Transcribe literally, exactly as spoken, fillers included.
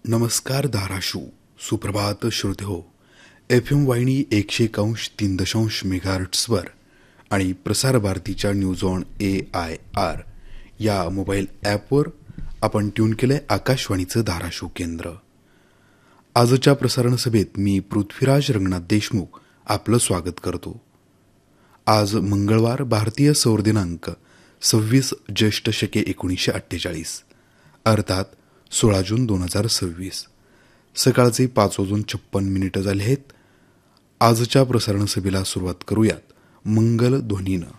नमस्कार धाराशिव. सुप्रभात श्रोते हो. एफ एम वाहिनी एकशे एकांश तीन दशांश मेगाहर्ट्सवर आणि प्रसार भारतीच्या news on A I R या मोबाईल ॲपवर आपण ट्यून केलंय आकाशवाणीचं धाराशिव केंद्र. आजच्या प्रसारण सभेत मी पृथ्वीराज रंगनाथ देशमुख आपलं स्वागत करतो. आज मंगळवार, भारतीय सौर दिनांक सव्वीस ज्येष्ठ शके एकोणीसशे अठ्ठेचाळीस, अर्थात सोळा जून दोन हजार सव्वीस. सकाळचे पाच वाजून छप्पन मिनिटं झाले आहेत. आजच्या प्रसारण सभेला सुरुवात करूयात मंगल ध्वनीनं.